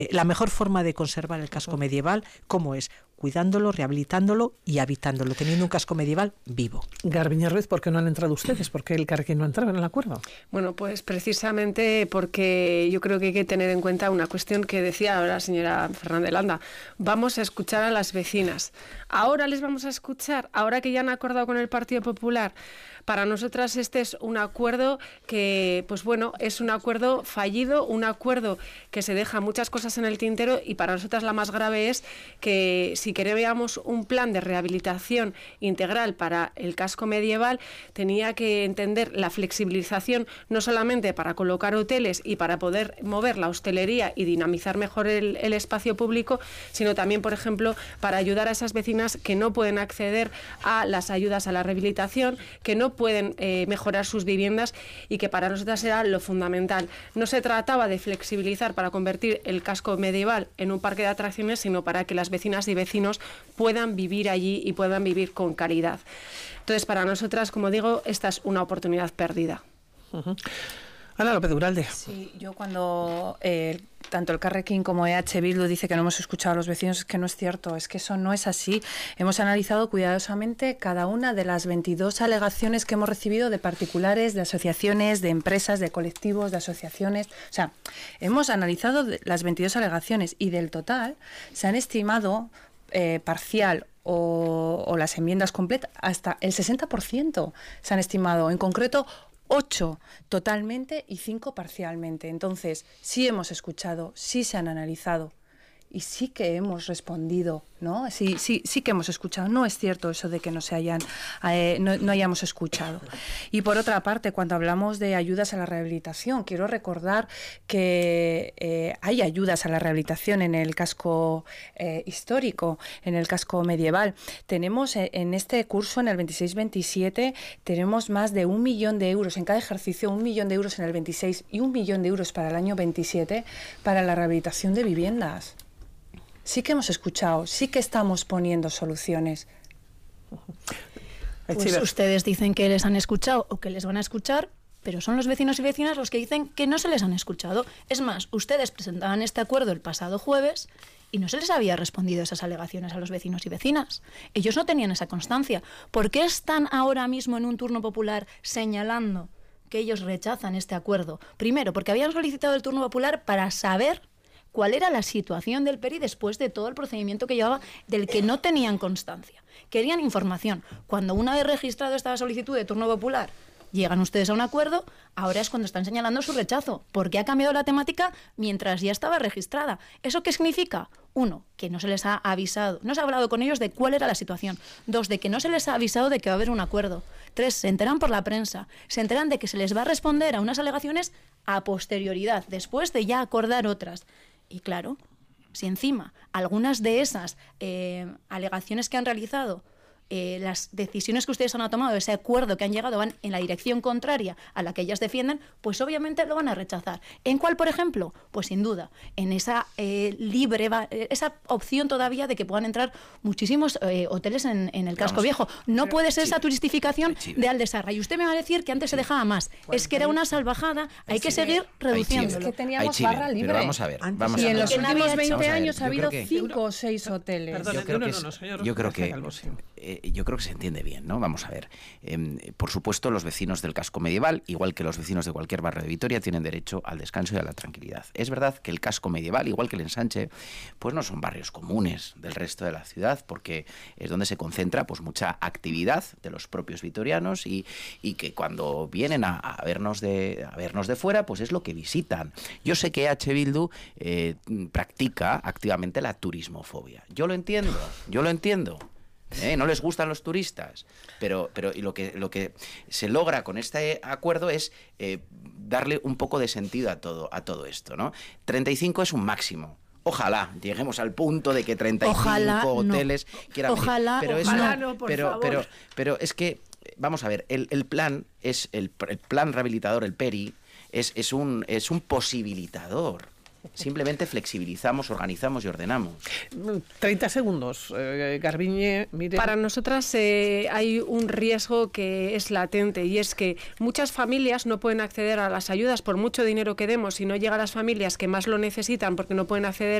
La mejor forma de conservar el casco medieval, ¿cómo es? Cuidándolo, rehabilitándolo y habitándolo, teniendo un casco medieval vivo. Garbiñe Ruiz, ¿por qué no han entrado ustedes? ¿Por qué el Elkarrekin no ha entrado en el acuerdo? Bueno, pues precisamente porque yo creo que hay que tener en cuenta una cuestión que decía ahora la señora Fernández Landa. Vamos a escuchar a las vecinas. Ahora les vamos a escuchar, ahora que ya han acordado con el Partido Popular. Para nosotras este es un acuerdo que, pues bueno, es un acuerdo fallido, un acuerdo que se deja muchas cosas en el tintero, y para nosotras la más grave es que si queríamos un plan de rehabilitación integral para el casco medieval, tenía que entender la flexibilización no solamente para colocar hoteles y para poder mover la hostelería y dinamizar mejor el espacio público, sino también, por ejemplo, para ayudar a esas vecinas que no pueden acceder a las ayudas a la rehabilitación, que no pueden mejorar sus viviendas, y que para nosotras era lo fundamental. No se trataba de flexibilizar para convertir el casco medieval en un parque de atracciones, sino para que las vecinas y vecinos puedan vivir allí y puedan vivir con calidad. Entonces, para nosotras, como digo, esta es una oportunidad perdida. Ana López Uralde. Sí, yo cuando tanto el Elkarrekin como EH Bildu dice que no hemos escuchado a los vecinos, es que no es cierto, es que eso no es así. Hemos analizado cuidadosamente cada una de las 22 alegaciones que hemos recibido de particulares, de asociaciones, de empresas, de colectivos, de asociaciones. O sea, hemos analizado las 22 alegaciones, y del total se han estimado parcial o las enmiendas completas hasta el 60% se han estimado. En concreto, 8 totalmente y 5 parcialmente. Entonces, sí hemos escuchado, sí se han analizado y sí que hemos respondido, ¿no? Sí que hemos escuchado. No es cierto eso de que no hayamos escuchado. Y por otra parte, cuando hablamos de ayudas a la rehabilitación, quiero recordar que hay ayudas a la rehabilitación en el casco histórico, en el casco medieval. Tenemos en este curso, en el 26-27, tenemos más de 1 millón de euros en cada ejercicio, 1 millón de euros en el 26 y 1 millón de euros para el año 27 para la rehabilitación de viviendas. Sí que hemos escuchado, sí que estamos poniendo soluciones. Pues ustedes dicen que les han escuchado o que les van a escuchar, pero son los vecinos y vecinas los que dicen que no se les han escuchado. Es más, ustedes presentaban este acuerdo el pasado jueves y no se les había respondido esas alegaciones a los vecinos y vecinas. Ellos no tenían esa constancia. ¿Por qué están ahora mismo en un turno popular señalando que ellos rechazan este acuerdo? Primero, porque habían solicitado el turno popular para saber cuál era la situación del PERI después de todo el procedimiento que llevaba, del que no tenían constancia. Querían información. Cuando una vez registrado esta solicitud de turno popular, llegan ustedes a un acuerdo, ahora es cuando están señalando su rechazo, porque ha cambiado la temática mientras ya estaba registrada. ¿Eso qué significa? 1, que no se les ha avisado, no se ha hablado con ellos de cuál era la situación. 2, de que no se les ha avisado de que va a haber un acuerdo. 3, se enteran por la prensa, se enteran de que se les va a responder a unas alegaciones a posterioridad, después de ya acordar otras. Y claro, si encima algunas de esas alegaciones que han realizado, las decisiones que ustedes han tomado, ese acuerdo que han llegado, van en la dirección contraria a la que ellas defienden, pues obviamente lo van a rechazar. ¿En cuál, por ejemplo? Pues sin duda, en esa esa opción todavía de que puedan entrar muchísimos hoteles en el casco viejo. No puede ser esa turistificación de Aldesarra. Y usted me va a decir que antes se dejaba más. Es que era una salvajada, hay que seguir reduciéndolo. Es que teníamos barra libre. Pero vamos a ver. Y en los últimos 20 años ha habido 5 o 6 hoteles. Yo creo que se entiende bien, ¿no? Vamos a ver. Por supuesto, los vecinos del casco medieval, igual que los vecinos de cualquier barrio de Vitoria, tienen derecho al descanso y a la tranquilidad. Es verdad que el casco medieval, igual que el ensanche, pues no son barrios comunes del resto de la ciudad, porque es donde se concentra pues mucha actividad de los propios vitorianos y que cuando vienen a vernos de fuera, pues es lo que visitan. Yo sé que EH Bildu practica activamente la turismofobia. Yo lo entiendo. No les gustan los turistas, pero y lo que se logra con este acuerdo es darle un poco de sentido a todo esto, ¿no? 35 es un máximo. Ojalá lleguemos al punto de que 35 hoteles quieran venir. Pero es que vamos a ver, el plan es el plan rehabilitador, el PERI es un posibilitador. Simplemente flexibilizamos, organizamos y ordenamos. 30 segundos, Garbiñe, mire. Para nosotras hay un riesgo que es latente, y es que muchas familias no pueden acceder a las ayudas por mucho dinero que demos, y no llega a las familias que más lo necesitan porque no pueden acceder